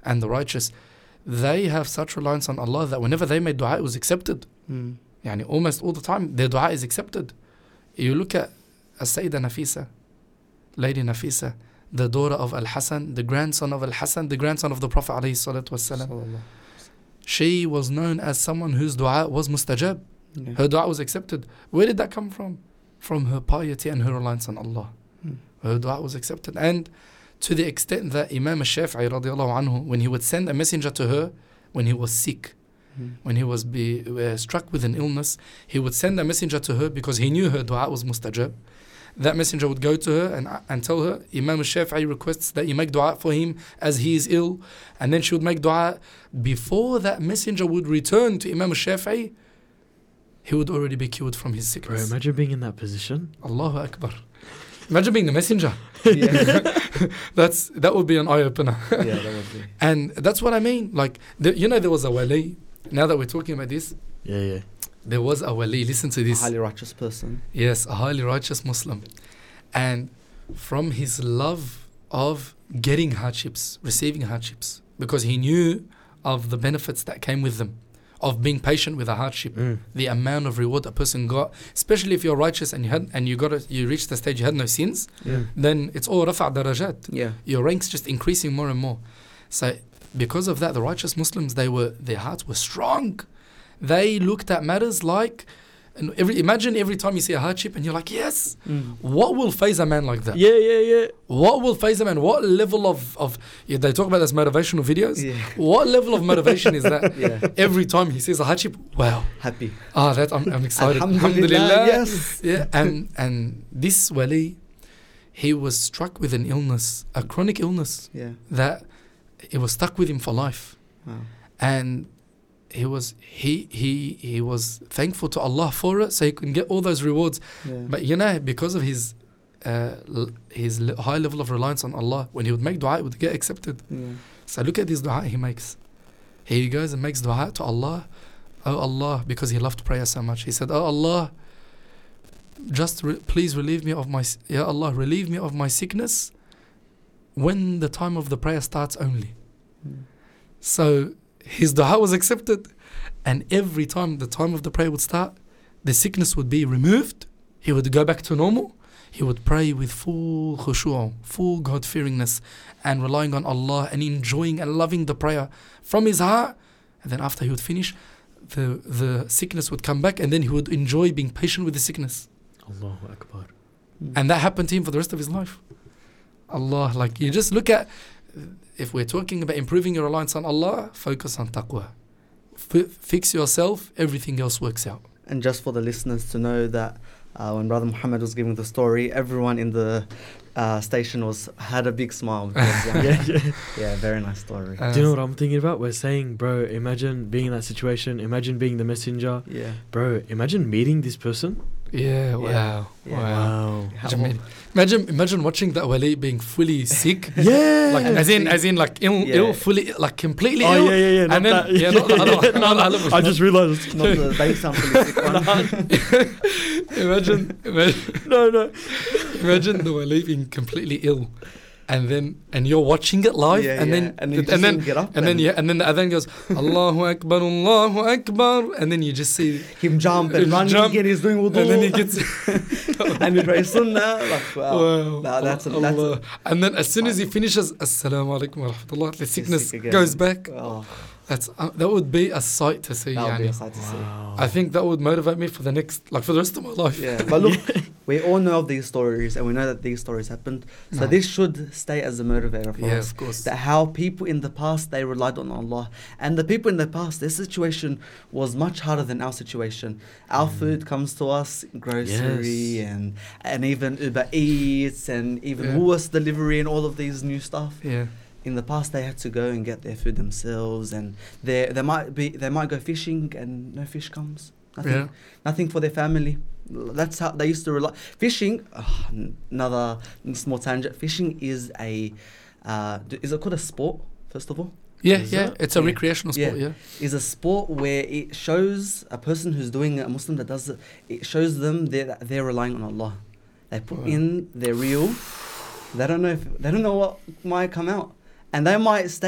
and the righteous, they have such reliance on Allah that whenever they made dua, it was accepted. Yani almost all the time, their dua is accepted. You look at As-Sayyida Nafisa, Lady Nafisa, the daughter of Al-Hasan, the grandson of Al-Hasan, the grandson of the Prophet ﷺ. She was known as someone whose dua was mustajab. Her dua was accepted. Where did that come from? From her piety and her reliance on Allah. Her dua was accepted. And to the extent that Imam al-Shafi'i radiallahu anhu, when he would send a messenger to her, when he was sick, when he was struck with an illness, he would send a messenger to her because he knew her dua was mustajab. That messenger would go to her and tell her, Imam al-Shafi'i requests that you make dua for him as he is ill. And then she would make dua. Before that messenger would return to Imam al-Shafi'i, he would already be cured from his sickness. Bro, imagine being in that position. Allahu Akbar. Imagine being the messenger. That would be an eye-opener. Yeah, that would be. And that's what I mean. Like, there was a wali. Now that we're talking about this, there was a wali. Listen to this. A highly righteous person. Yes, a highly righteous Muslim. And from his love of getting hardships, receiving hardships, because he knew of the benefits that came with them, of being patient with a hardship, the amount of reward a person got, especially if you're righteous and you reached the stage you had no sins, then it's all rafa' darajat. Yeah. Your ranks just increasing more and more. So because of that, the righteous Muslims, their hearts were strong. They looked at matters like, imagine every time you see a hardship and you're like, yes, what will faze a man like that? Yeah. What will faze a man? What level of they talk about those motivational videos. Yeah. What level of motivation is that? Yeah. Every time he sees a hardship, wow. Happy. I'm excited. Alhamdulillah. Yes. Yeah. And this wali, he was struck with an illness, a chronic illness, that it was stuck with him for life. Wow. And he was thankful to Allah for it, so he can get all those rewards. But because of his high level of reliance on Allah, when he would make dua, it would get accepted. So look at this dua he makes. He goes and makes dua to Allah. Oh Allah, because he loved prayer so much. He said, oh Allah, just please relieve me of my sickness when the time of the prayer starts only. So his dua was accepted, and every time the time of the prayer would start, the sickness would be removed. He would go back to normal. He would pray with full khushu', full God-fearingness, and relying on Allah and enjoying and loving the prayer from his heart. And then after he would finish, the sickness would come back, and then he would enjoy being patient with the sickness. Allahu Akbar. And that happened to him for the rest of his life. Allah, like, you just look at, if we're talking about improving your reliance on Allah, focus on taqwa. Fix yourself, everything else works out. And just for the listeners to know that when Brother Muhammad was giving the story, everyone in the station had a big smile. Because, yeah, very nice story. Do you know what I'm thinking about? We're saying, bro, imagine being in that situation. Imagine being the messenger. Yeah. Bro, imagine meeting this person. Yeah, wow. Wow. Imagine watching that wali being fully sick. Yeah. Like as in like ill, fully, like completely ill. Yeah. And then not the other one. I just realized. Not the base fully sick one. Imagine. No. Imagine the wali being completely ill. And you're watching it live, and then get up, and then the adhan goes, Allahu Akbar, and then you just see him jump and running again. He's doing wudu, and then he gets and he prays sunnah. Like, wow. That's and then as soon as he finishes, Assalamu alaikum wa rahmatullah, the sickness goes back. Oh. That would be a sight to see. That would be a sight to see. I think that would motivate me for the rest of my life. Yeah, but look, we all know of these stories, and we know that these stories happened. So this should stay as a motivator for us. Of course. That how people in the past, they relied on Allah, and the people in the past, their situation was much harder than our situation. Our food comes to us, grocery, and even Uber Eats, and even Woolworths delivery, and all of these new stuff. Yeah. In the past, they had to go and get their food themselves, and they might go fishing and no fish comes. Nothing for their family. That's how they used to rely. Fishing, another small tangent. Fishing is is it called a sport? First of all, it's a recreational sport. Is a sport where it shows a person who's doing it, a Muslim that does it. It shows them that they're relying on Allah. They put in their reel. They don't know what might come out. And they might stay